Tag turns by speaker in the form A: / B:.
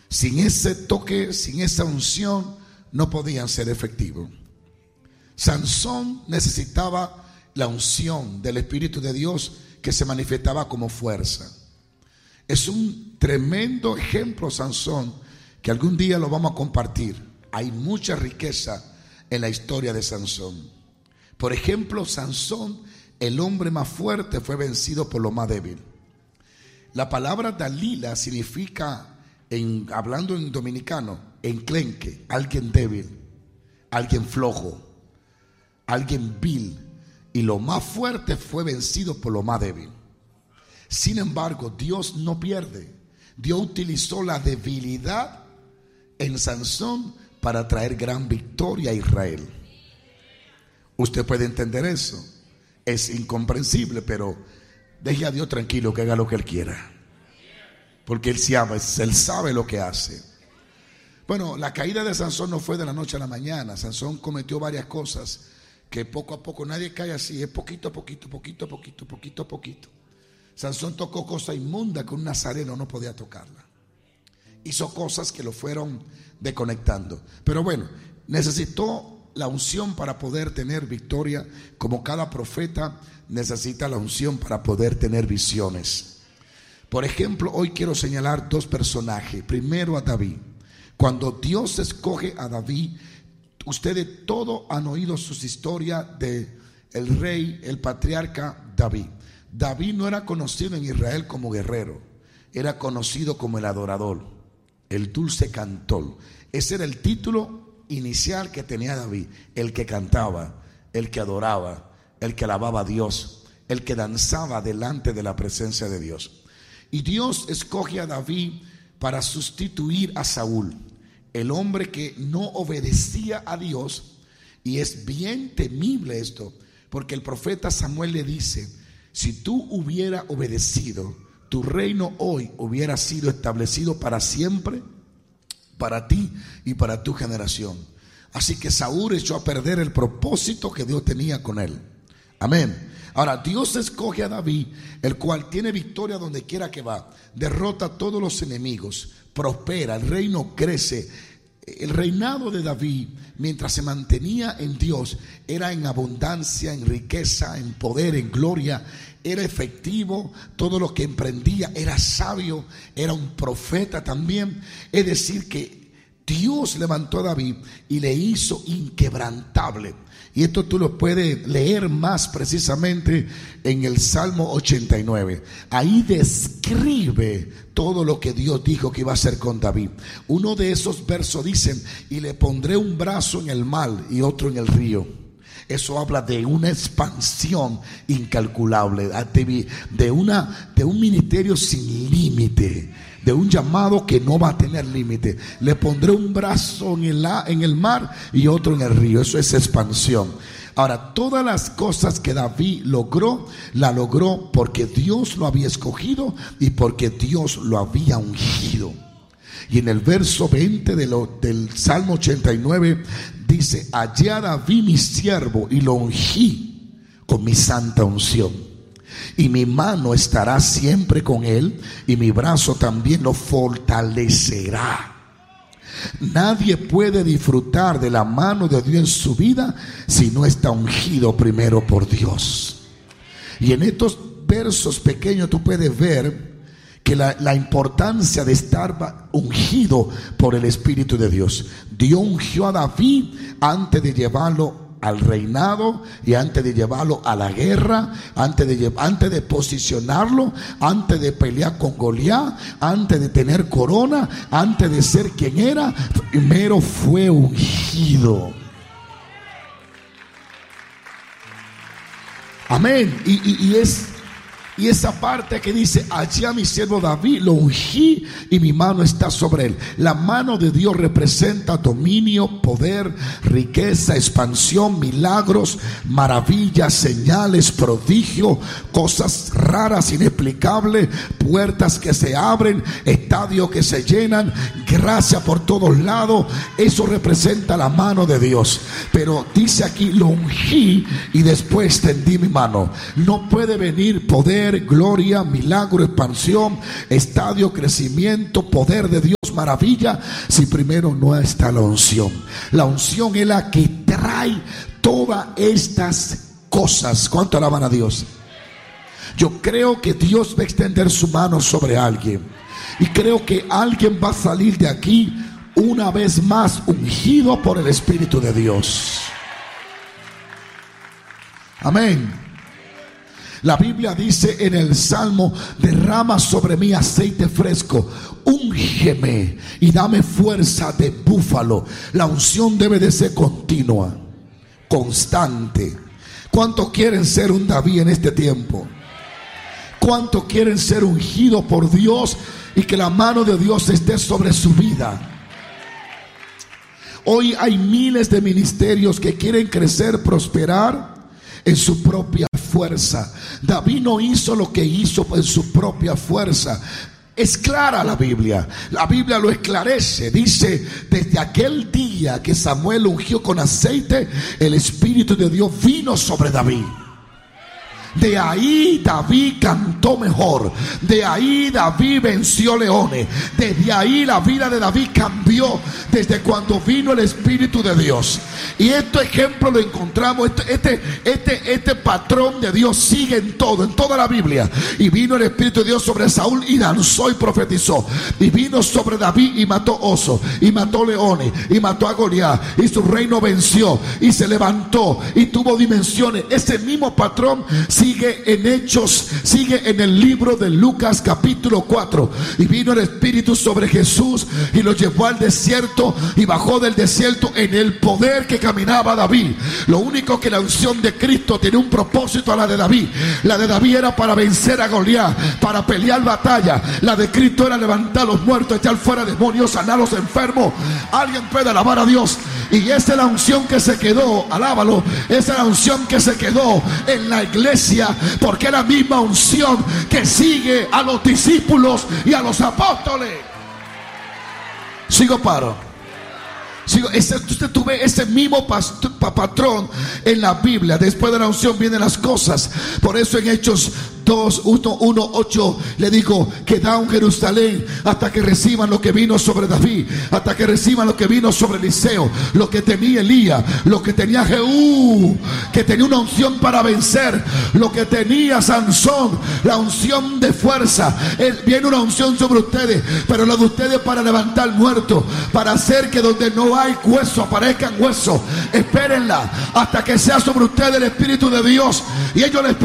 A: Sin ese toque, sin esa unción, no podían ser efectivos. Sansón necesitaba la unción del Espíritu de Dios que se manifestaba como fuerza. Es un tremendo ejemplo, Sansón, que algún día lo vamos a compartir. Hay mucha riqueza en la historia de Sansón. Por ejemplo, Sansón, el hombre más fuerte, fue vencido por lo más débil. La palabra Dalila significa, hablando en dominicano, enclenque, alguien débil, alguien flojo, alguien vil. Y lo más fuerte fue vencido por lo más débil. Sin embargo, Dios no pierde. Dios utilizó la debilidad en Sansón para traer gran victoria a Israel. Usted puede entender eso. Es incomprensible, pero deje a Dios tranquilo, que haga lo que Él quiera, porque Él sabe lo que hace. Bueno, la caída de Sansón no fue de la noche a la mañana. Sansón cometió varias cosas que poco a poco, nadie cae así, es poquito a poquito, poquito a poquito, poquito a poquito. Sansón tocó cosas inmundas que un nazareno no podía tocarla. Hizo cosas que lo fueron desconectando. Pero bueno, necesitó la unción para poder tener victoria, como cada profeta necesita la unción para poder tener visiones. Por ejemplo, hoy quiero señalar dos personajes. Primero, a David. Cuando Dios escoge a David, ustedes todos han oído sus historias de el rey, el patriarca David. David no era conocido en Israel como guerrero, era conocido como el adorador, el dulce cantor. Ese era el título inicial que tenía David: el que cantaba, el que adoraba, el que alababa a Dios, el que danzaba delante de la presencia de Dios. Y Dios escoge a David para sustituir a Saúl, el hombre que no obedecía a Dios. Y es bien temible esto, porque el profeta Samuel le dice: si tú hubieras obedecido, tu reino hoy hubiera sido establecido para siempre, para ti y para tu generación. Así que Saúl echó a perder el propósito que Dios tenía con él. Amén. Ahora Dios escoge a David, el cual tiene victoria donde quiera que va, derrota a todos los enemigos, prospera, el reino crece. El reinado de David, mientras se mantenía en Dios, era en abundancia, en riqueza, en poder, en gloria. Era efectivo, todo lo que emprendía, era sabio, era un profeta también. Es decir, que Dios levantó a David y le hizo inquebrantable. Y esto tú lo puedes leer más precisamente en el Salmo 89. Ahí describe todo lo que Dios dijo que iba a hacer con David. Uno de esos versos dice: y le pondré un brazo en el mar y otro en el río. Eso habla de una expansión incalculable, de un ministerio sin límite, de un llamado que no va a tener límite. Le pondré un brazo en el mar y otro en el río. Eso es expansión. Ahora, todas las cosas que David logró, la logró porque Dios lo había escogido y porque Dios lo había ungido. Y en el verso 20 del Salmo 89 dice: hallé a David mi siervo y lo ungí con mi santa unción. Y mi mano estará siempre con él, y mi brazo también lo fortalecerá. Nadie puede disfrutar de la mano de Dios en su vida si no está ungido primero por Dios. Y en estos versos pequeños tú puedes ver que la importancia de estar ungido por el Espíritu de Dios. Dios ungió a David antes de llevarlo al reinado y antes de llevarlo a la guerra, antes de posicionarlo, antes de pelear con Goliat, antes de tener corona, antes de ser quien era. Primero fue ungido. Amén. Y esa parte que dice: allí a mi siervo David lo ungí y mi mano está sobre él. La mano de Dios representa dominio, poder, riqueza, expansión, milagros, maravillas, señales, prodigios, cosas raras, inesperadas inexplicable, puertas que se abren, estadios que se llenan, gracia por todos lados. Eso representa la mano de Dios. Pero dice aquí, lo ungí y después tendí mi mano. No puede venir poder, gloria, milagro, expansión, estadio, crecimiento, poder de Dios, maravilla, si primero no está la unción. La unción es la que trae todas estas cosas. ¿Cuánto alaban a Dios? Yo creo que Dios va a extender su mano sobre alguien, y creo que alguien va a salir de aquí una vez más ungido por el Espíritu de Dios. Amén. La Biblia dice en el Salmo: derrama sobre mí aceite fresco, úngeme y dame fuerza de búfalo. La unción debe de ser continua, constante. ¿Cuántos quieren ser un David en este tiempo? ¿Cuántos quieren ser ungidos por Dios y que la mano de Dios esté sobre su vida? Hoy hay miles de ministerios que quieren crecer, prosperar en su propia fuerza. David no hizo lo que hizo en su propia fuerza. Es clara la Biblia lo esclarece. Dice: desde aquel día que Samuel ungió con aceite, el Espíritu de Dios vino sobre David. De ahí David cantó mejor. De ahí David venció leones. Desde ahí la vida de David cambió, desde cuando vino el Espíritu de Dios. Y este ejemplo lo encontramos. Este patrón de Dios sigue en toda la Biblia. Y vino el Espíritu de Dios sobre Saúl y danzó y profetizó. Y vino sobre David y mató osos, y mató leones, y mató a Goliat, y su reino venció, y se levantó y tuvo dimensiones. Ese mismo patrón sigue en Hechos, sigue en el libro de Lucas capítulo 4. Y vino el Espíritu sobre Jesús y lo llevó al desierto, y bajó del desierto en el poder que caminaba David. Lo único que la unción de Cristo tiene un propósito a la de David. La de David era para vencer a Goliat, para pelear batalla. La de Cristo era levantar a los muertos, echar fuera demonios, sanar a los enfermos. Alguien puede alabar a Dios. Y esa es la unción que se quedó, alábalo, esa es la unción que se quedó en la iglesia, porque es la misma unción que sigue a los discípulos y a los apóstoles. Sigo, paro. Usted tuve ese mismo patrón en la Biblia. Después de la unción vienen las cosas. Por eso en Hechos 2:1-8 le digo: quedad en Jerusalén hasta que reciban lo que vino sobre David, hasta que reciban lo que vino sobre Eliseo, lo que tenía Elías, lo que tenía Jehú, que tenía una unción para vencer, lo que tenía Sansón, la unción de fuerza. Viene una unción sobre ustedes, pero la de ustedes para levantar muertos, para hacer que donde no hay huesos aparezcan huesos. Espérenla hasta que sea sobre ustedes el Espíritu de Dios, y ellos les